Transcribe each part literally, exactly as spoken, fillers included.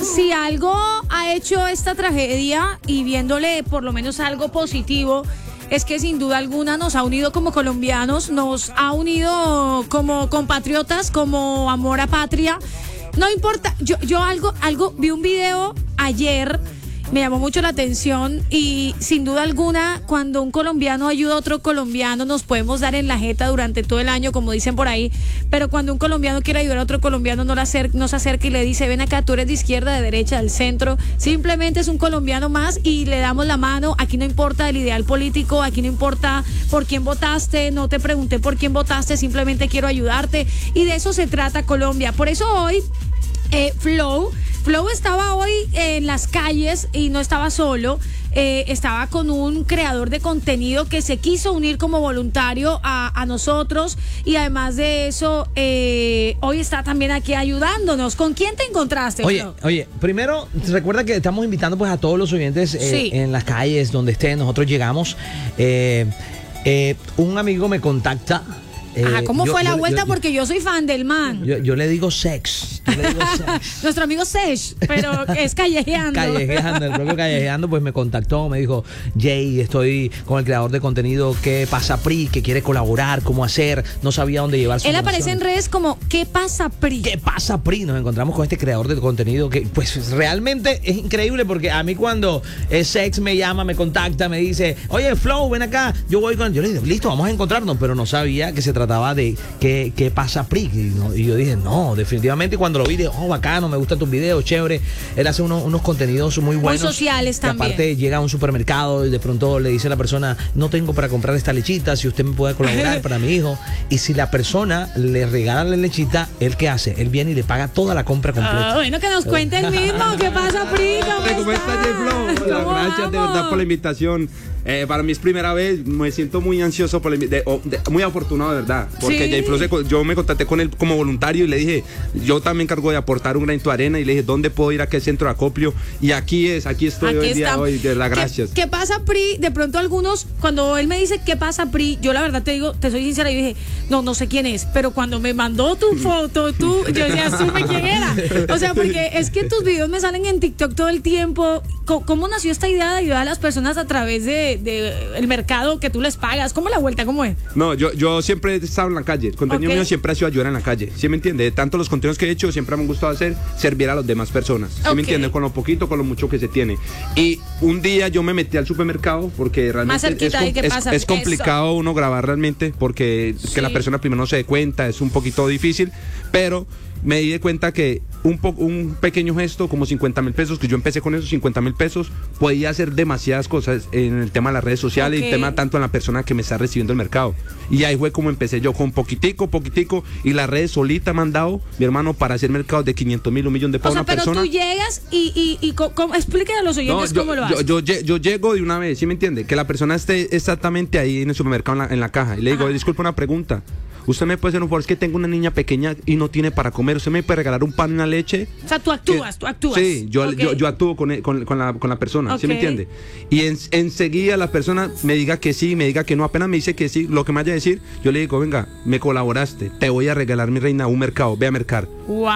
si algo ha hecho esta tragedia y viéndole por lo menos algo positivo, es que sin duda alguna nos ha unido como colombianos, nos ha unido como compatriotas, como amor a patria. No importa, yo, yo algo, algo, vi un video ayer, me llamó mucho la atención y sin duda alguna cuando un colombiano ayuda a otro colombiano nos podemos dar en la jeta durante todo el año, como dicen por ahí, pero cuando un colombiano quiere ayudar a otro colombiano no, acer- no se acerca y le dice, ven acá, tú eres de izquierda, de derecha, del centro, simplemente es un colombiano más y le damos la mano. Aquí no importa el ideal político, aquí no importa por quién votaste, no te pregunté por quién votaste, simplemente quiero ayudarte y de eso se trata Colombia. Por eso hoy eh, Flow Flow estaba hoy en las calles y no estaba solo, eh, estaba con un creador de contenido que se quiso unir como voluntario a, a nosotros y además de eso, eh, hoy está también aquí ayudándonos. ¿Con quién te encontraste, Oye, Flow? oye, primero, recuerda que estamos invitando pues a todos los oyentes eh, Sí. en las calles donde estén, nosotros llegamos. Eh, eh, un amigo me contacta. Eh, Ajá, ¿cómo yo- fue la yo- vuelta? yo- Porque yo soy fan del man. Yo, yo le digo sex. Yo le digo sex. Nuestro amigo Sesh, pero es callejeando. Callejeando, el propio Callejeando, pues me contactó, me dijo, Jay, estoy con el creador de contenido, ¿qué pasa, Pri? Que quiere colaborar, cómo hacer, no sabía dónde llevar su Él aparece en información. redes como ¿qué pasa, Pri? ¿Qué pasa, Pri? Nos encontramos con este creador de contenido que, pues, realmente es increíble porque a mí cuando el Sex me llama, me contacta, me dice, oye, Flow, ven acá, yo voy con... Yo le digo, listo, vamos a encontrarnos, pero no sabía que se trataba de ¿qué, qué pasa, Pri? Y, no- y yo dije, no, definitivamente, y cuando lo vi, dije, oh, bacano, me gustan tus videos, chévere. Él hace unos, unos contenidos muy buenos. sociales Y también. aparte llega a un supermercado y de pronto le dice a la persona, no tengo para comprar esta lechita, si usted me puede colaborar para mi hijo. Y si la persona le regala la lechita, ¿él qué hace? Él viene y le paga toda la compra completa. Ah, bueno, que nos cuente el mismo. ¿Qué pasa, Pri? ¿Cómo, ¿Cómo estás, Jay Flow? Hola, ¿Cómo gracias de vamos? verdad por la invitación. Eh, para mí es primera vez, me siento muy ansioso, por la invi- de- oh, de- muy afortunado de verdad, porque Sí. Jay Flow se co- yo me contacté con él como voluntario y le dije, yo también encargo de aportar un granito de arena y le dije, ¿dónde puedo ir a qué centro de acopio? Y aquí es, aquí estoy Aquí hoy el día de estamos. hoy, de verdad, ¿Qué- gracias. ¿Qué, pasa, Pri? De pronto algunos, cuando él me dice ¿qué pasa, Pri? Yo la verdad te digo, te soy sincera, yo dije, no, no sé quién es, pero cuando me mandó tu foto, tú, yo ya asume quién era. O sea, porque es que tus videos me salen en TikTok todo el tiempo. ¿Cómo, cómo nació esta idea de ayudar a las personas a través de, de el mercado que tú les pagas? ¿Cómo la vuelta? ¿Cómo es? No, yo, yo siempre he estado en la calle. El contenido Ok. mío siempre ha sido ayudar en la calle. ¿Sí me entiende? De tanto los contenidos que he hecho, siempre me ha gustado hacer, servir a las demás personas. ¿Sí Ok. me entiende? Con lo poquito, con lo mucho que se tiene. Y un día yo me metí al supermercado porque realmente Más cerquita, es, ¿y qué es- pasa? es complicado uno grabar realmente porque Sí. que la persona primero no se dé cuenta, es un poquito difícil, pero me di de cuenta que un, po- un pequeño gesto, como cincuenta mil pesos, que yo empecé con esos cincuenta mil pesos, podía hacer demasiadas cosas en el tema de las redes sociales y Ok. el tema tanto en la persona que me está recibiendo el mercado. Y ahí fue como empecé yo, con poquitico, poquitico, y las redes solita me han dado, mi hermano, para hacer mercados de quinientos mil, un millón de O para sea, una pero persona. tú llegas y, y, y co- ¿cómo? Explíquenle a los oyentes yo, cómo lo yo, haces. yo, lle- yo llego de una vez, ¿sí me entiende? Que la persona esté exactamente ahí en el supermercado, en la, en la caja. Y le digo, Ajá. disculpe una pregunta. Usted me puede hacer un favor, es que tengo una niña pequeña y no tiene para comer. Usted me puede regalar un pan y una leche. O sea, tú actúas, Que- tú actúas. Sí, yo, Ok. yo, yo actúo con, con, con la, con la persona, ¿sí me Ok. entiende? Y en, enseguida la persona me diga que sí, me diga que no, apenas me dice que sí, lo que me vaya a decir, yo le digo, venga, me colaboraste, te voy a regalar, mi reina, un mercado, ve a mercar.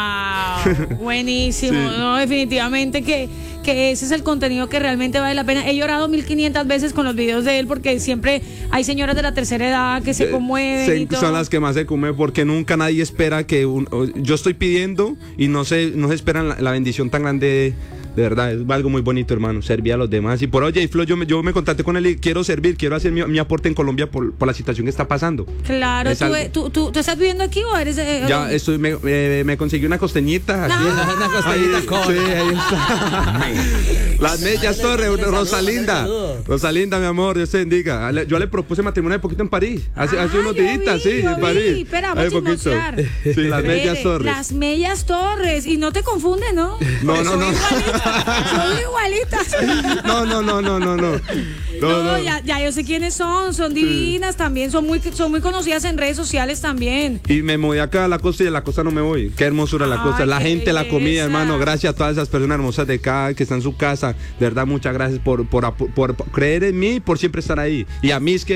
Wow, buenísimo. Sí. No, definitivamente que, que ese es el contenido que realmente vale la pena. He llorado mil quinientas veces con los videos de él porque siempre hay señoras de la tercera edad que se Eh, conmueven se- y todo. son las que más se comen porque nunca nadie espera que un- o- yo estoy pidiendo y no se, no se esperan la, la bendición tan grande. De verdad, es algo muy bonito, hermano, servir a los demás. Y por oye, y Flo, yo me, yo me contacté con él y quiero servir, quiero hacer mi, mi aporte en Colombia por, por la situación que está pasando. Claro, Es ¿tú, algo- tú, tú, tú estás viviendo aquí o eres de, Ya estoy, me, eh, me conseguí una costeñita. Aquí. No. Una costillita Ahí, con- sí, ahí está. Las Mellas Torres, Rosalinda. saludos. Rosalinda, mi amor, Dios te bendiga. Le- Yo le propuse matrimonio hace poquito en París. Hace, Ah, hace unos yo días, vi, sí, yo en vi. París. Espera, Hace vamos a poquito. mostrar. Sí, las Espere, Mellas Torres. Las Mellas Torres. Y no te confunde, ¿no? No, Porque no, son no. igualitas, son igualitas. No, no, no, no, no, no. No, No, no. Ya, ya yo sé quiénes son, son divinas también, son muy, son muy conocidas en redes sociales también. Y me moví acá a la costa y de la costa no me voy. Qué hermosura la Ay, costa. La qué gente, la comida, belleza. hermano. Gracias a todas esas personas hermosas de acá que están en su casa. De verdad, muchas gracias por, por, por, por creer en mí y por siempre estar ahí. Y a mí es que